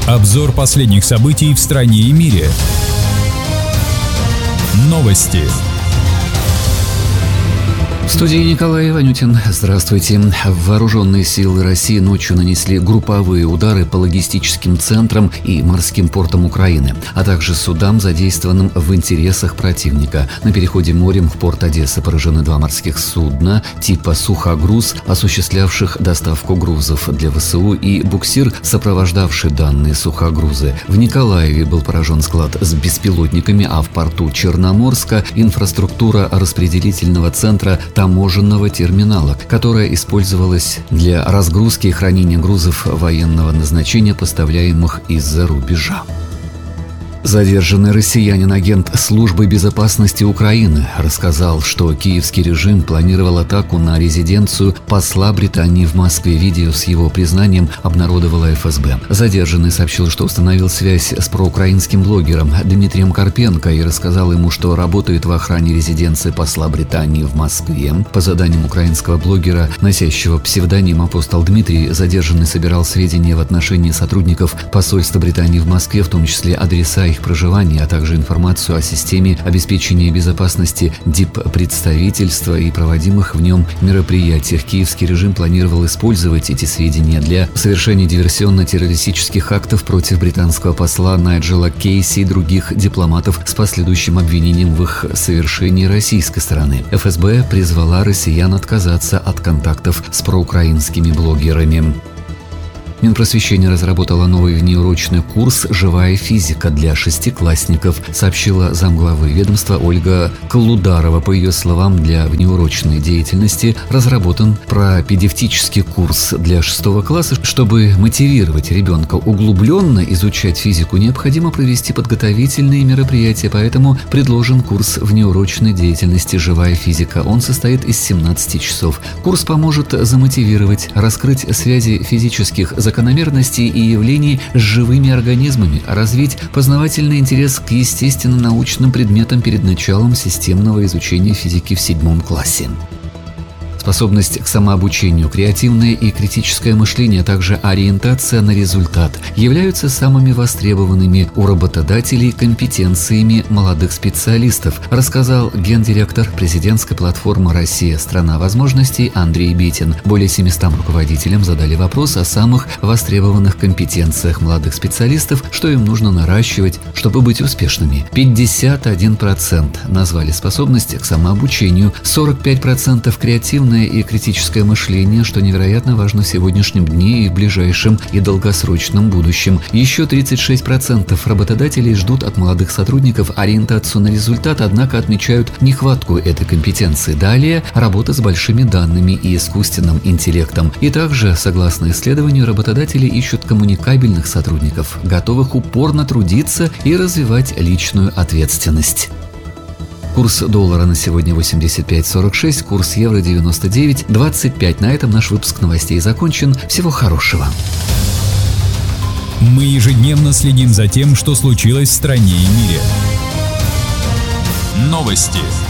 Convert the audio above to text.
Обзор последних событий в стране и мире. Новости. В студии Николай Иванютин. Здравствуйте. Вооруженные силы России ночью нанесли групповые удары по логистическим центрам и морским портам Украины, а также судам, задействованным в интересах противника. На переходе морем в порт Одессы поражены 2 морских судна типа «Сухогруз», осуществлявших доставку грузов для ВСУ, и буксир, сопровождавший данные сухогрузы. В Николаеве был поражен склад с беспилотниками, а в порту Черноморска – инфраструктура распределительного центра таможенного терминала, которая использовалась для разгрузки и хранения грузов военного назначения, поставляемых из-за рубежа. Задержанный россиянин, агент Службы безопасности Украины, рассказал, что киевский режим планировал атаку на резиденцию посла Британии в Москве. Видео с его признанием обнародовала ФСБ. Задержанный сообщил, что установил связь с проукраинским блогером Дмитрием Карпенко и рассказал ему, что работает в охране резиденции посла Британии в Москве. По заданиям украинского блогера, носящего псевдоним «Апостол Дмитрий», задержанный собирал сведения в отношении сотрудников посольства Британии в Москве, в том числе адреса их проживания, а также информацию о системе обеспечения безопасности диппредставительства и проводимых в нем мероприятиях. Киевский режим планировал использовать эти сведения для совершения диверсионно-террористических актов против британского посла Найджела Кейси и других дипломатов с последующим обвинением в их совершении российской стороны. ФСБ призвала россиян отказаться от контактов с проукраинскими блогерами. Минпросвещение разработало новый внеурочный курс «Живая физика» для шестиклассников, сообщила замглавы ведомства Ольга Колударова. По ее словам, для внеурочной деятельности разработан пропедевтический курс для 6 класса. Чтобы мотивировать ребенка углубленно изучать физику, необходимо провести подготовительные мероприятия, поэтому предложен курс внеурочной деятельности «Живая физика». Он состоит из 17 часов. Курс поможет замотивировать, раскрыть связи физических закономерностей и явлений с живыми организмами, развить познавательный интерес к естественно-научным предметам перед началом системного изучения физики в 7 классе. Способность к самообучению, креативное и критическое мышление, а также ориентация на результат являются самыми востребованными у работодателей компетенциями молодых специалистов, рассказал гендиректор президентской платформы «Россия. Страна возможностей» Андрей Битин. Более 700 руководителям задали вопрос о самых востребованных компетенциях молодых специалистов, что им нужно наращивать, чтобы быть успешными. 51% назвали способность к самообучению, 45% креативное и критическое мышление, что невероятно важно в сегодняшнем дне и в ближайшем и долгосрочном будущем. Еще 36% работодателей ждут от молодых сотрудников ориентацию на результат, однако отмечают нехватку этой компетенции. Далее – работа с большими данными и искусственным интеллектом. И также, согласно исследованию, работодатели ищут коммуникабельных сотрудников, готовых упорно трудиться и развивать личную ответственность. Курс доллара на сегодня 85.46, курс евро 99.25. На этом наш выпуск новостей закончен. Всего хорошего. Мы ежедневно следим за тем, что случилось в стране и мире. Новости.